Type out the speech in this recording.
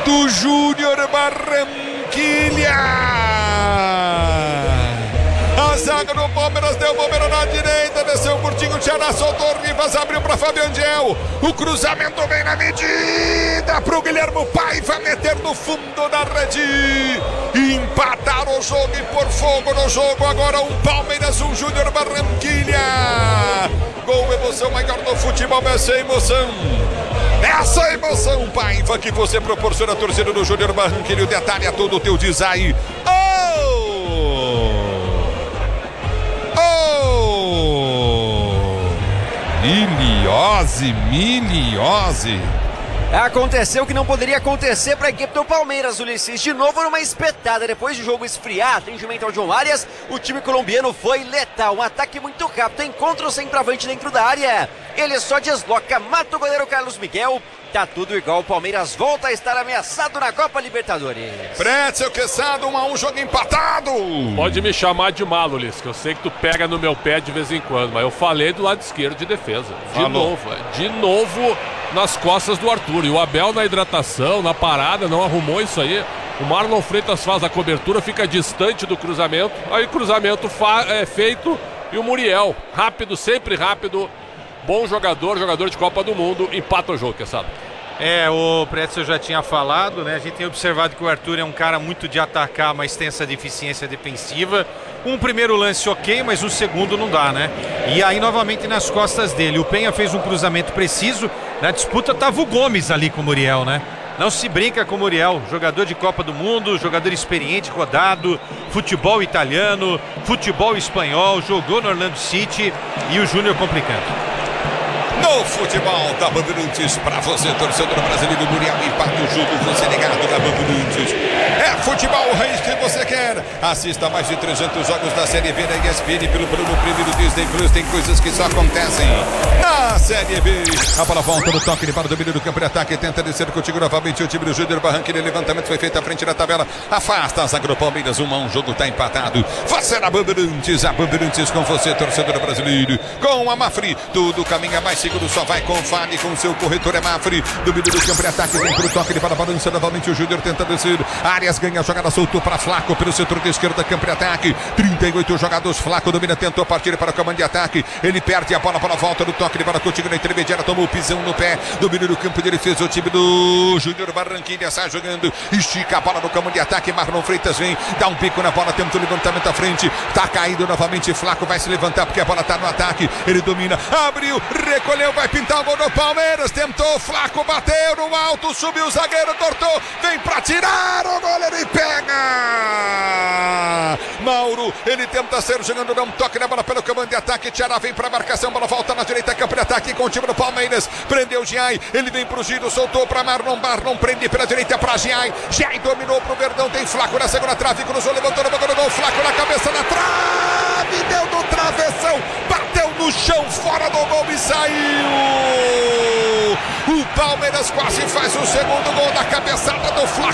do Júnior Barranquilla. A zaga do Palmeiras deu bombeira na direita, desceu curtinho, o Thiago soltou, Rivas abriu para Fábio Angel. O cruzamento vem na medida pro Guilherme Paiva meter no fundo da rede. Empatar o jogo e pôr fogo no jogo. Agora um Palmeiras, um Júnior Barranquilla. Gol, emoção maior do futebol, essa emoção. Essa emoção, Paiva, que você proporciona a torcida do Júnior Barranquilla. O detalhe é todo o teu design. Miliose. Aconteceu o que não poderia acontecer para a equipe do Palmeiras, Ulisses. De novo numa espetada, depois de jogo esfriar, atendimento ao João Arias, o time colombiano foi letal. Um ataque muito rápido, encontra o centroavante dentro da área. Ele só desloca, mata o goleiro Carlos Miguel. Tá tudo igual, o Palmeiras volta a estar ameaçado na Copa Libertadores. Pretzel, Quesada, 1-1, jogo empatado. Pode me chamar de malo, Ulisses, que eu sei que tu pega no meu pé de vez em quando, mas eu falei do lado esquerdo de defesa. De novo nas costas do Arthur. E o Abel na hidratação, na parada, não arrumou isso aí. O Marlon Freitas faz a cobertura, fica distante do cruzamento. Aí o cruzamento é feito e o Muriel, rápido, sempre rápido. Bom jogador de Copa do Mundo, empata o jogo, Quesada. O Pretzel já tinha falado, né? A gente tem observado que o Arthur é um cara muito de atacar, mas tem essa deficiência defensiva. Um primeiro lance ok, mas o segundo não dá, né? E aí novamente nas costas dele. O Penha fez um cruzamento preciso. Na disputa tava o Gomes ali com o Muriel, né? Não se brinca com o Muriel, jogador de Copa do Mundo, jogador experiente, rodado, futebol italiano, futebol espanhol, jogou no Orlando City e o Júnior complicando. No futebol da Bandeirantes, pra você, torcedor brasileiro, Muriel, empata o jogo, você ligado na Bandeirantes. É futebol, o raiz que você quer. Assista mais de 300 jogos da Série B da ESPN pelo Bruno Prêmio do Disney Plus. Tem coisas que só acontecem na Série B. A bola volta no toque, ele para o domínio do campo de ataque, tenta descer contigo novamente o time do Júnior Barranquilla. Levantamento foi feito à frente da tabela, afasta a zaga do Palmeiras, 1-1, o jogo tá empatado. Você na Bandeirantes, a Bandeirantes com você, torcedor brasileiro. Com a Mafri, tudo caminha mais seguro, só vai com Fale, com seu corretor é Mafri. Domínio do campo de ataque, vem pro toque, ele para a balança novamente, o Júnior tenta descer. Arias ganha a jogada, soltou para Flaco pelo setor de esquerda, campo de ataque. 38 jogadores, Flaco domina, tentou partir para o comando de ataque. Ele perde a bola para a volta do toque, ele para contigo na intermediária, tomou o pisão no pé. Domínio do campo de defesa, o time do Júnior Barranquilla sai jogando, estica a bola no comando de ataque. Marlon Freitas vem, dá um pico na bola, tenta o levantamento à frente. Tá caído novamente, Flaco vai se levantar porque a bola tá no ataque. Ele domina, abriu, recolheu, vai pintar o gol do Palmeiras. Tentou, Flaco bateu no alto, subiu o zagueiro, tortou, vem pra tirar o goleiro e pega! Mauro, ele tenta ser jogando, dá um toque na bola pelo comando de ataque. Tiara vem pra marcação, bola volta na direita, campo de ataque com o time do Palmeiras. Prendeu o Giai, ele vem pro giro, soltou pra Marlon, prende pela direita pra Giai. Giai dominou pro Verdão, tem Flaco na segunda trave, cruzou, levantou no bagulho do gol, Flaco na cabeça na trave, deu no travessão, bateu no chão, fora do gol e saiu! O Palmeiras quase faz o segundo gol da cabeçada do Flaco